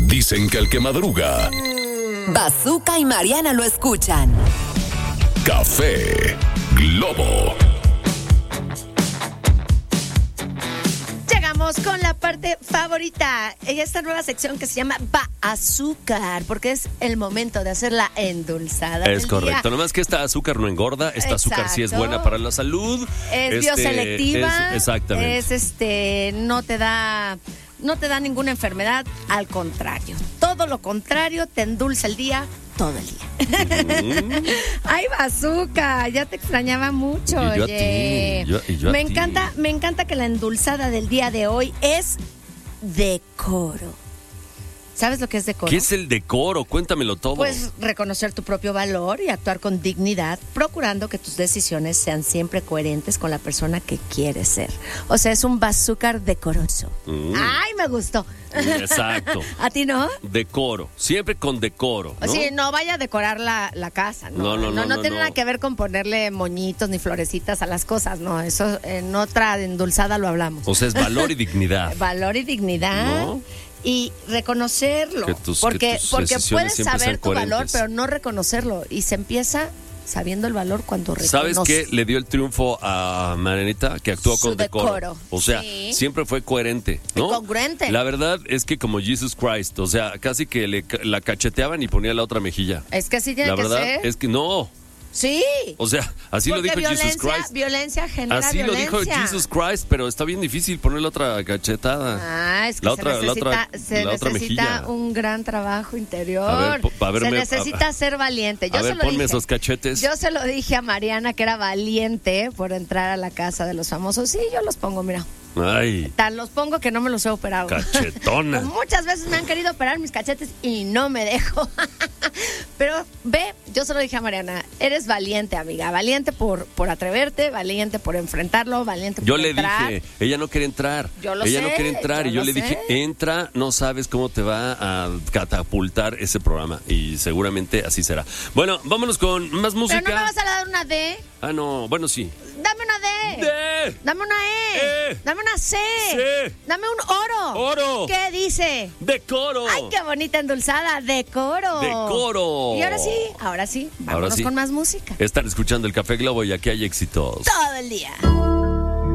Dicen que el que madruga, Bazooka y Mariana lo escuchan. Café Globo. Llegamos con la parte favorita en esta nueva sección que se llama Azúcar, porque es el momento de hacer la endulzada. Es correcto, nomás que esta azúcar no engorda, esta azúcar sí es buena para la salud. Es bioselectiva. Exactamente. No te da ninguna enfermedad, al contrario. Todo lo contrario, te endulza el día todo el día. Ay, Bazooka, ya te extrañaba mucho, oye. Me encanta que la endulzada del día de hoy es decoro. ¿Sabes lo que es decoro? ¿Qué es el decoro? Cuéntamelo todo. Pues reconocer tu propio valor y actuar con dignidad, procurando que tus decisiones sean siempre coherentes con la persona que quieres ser. O sea, es un bazúcar decoroso. ¡Ay, me gustó! Exacto. ¿A ti no? Decoro, siempre con decoro, ¿no? Sí, no vaya a decorar la casa, ¿no? No tiene nada que ver con ponerle moñitos ni florecitas a las cosas, no. Eso en otra endulzada lo hablamos. O sea, es valor y dignidad. Valor y dignidad. ¿No? Y reconocerlo, porque puedes saber tu valor, pero no reconocerlo. Y se empieza sabiendo el valor cuando reconoces. ¿Sabes qué le dio el triunfo a Marianita? Que actuó con decoro. O sea, siempre fue coherente, ¿no? Congruente. La verdad es que como Jesus Christ, o sea, casi que la cacheteaban y ponía la otra mejilla. Es que así tiene que ser. La verdad es que no. Sí. O sea, así porque lo dijo Jesus Christ. Violencia genera así violencia. Lo dijo Jesus Christ, pero está bien difícil ponerle otra cachetada. Ah, es que se necesita un gran trabajo interior. Se necesita ser valiente. Ponme esos cachetes. Yo se lo dije a Mariana que era valiente por entrar a la casa de los famosos. Sí, yo los pongo, mira. Ay. Tan los pongo que no me los he operado. Cachetona. Muchas veces me han querido operar mis cachetes y no me dejo. Pero yo se lo dije a Mariana, eres valiente, amiga, valiente por atreverte, valiente por enfrentarlo, valiente por entrar. Yo le dije, ella no quiere entrar. Ella no quiere entrar y yo le dije, entra, no sabes cómo te va a catapultar ese programa y seguramente así será. Bueno, vámonos con más música. Pero no me vas a dar una D. Ah, no, bueno, sí. Dame una D. D. Dame una E. Dame una C. Dame un oro. Oro. ¿Qué dice? Decoro. Ay, qué bonita endulzada. Decoro. Decoro. Y ahora sí, vámonos con más música. Están escuchando el Café Globo y aquí hay éxitos. Todo el día.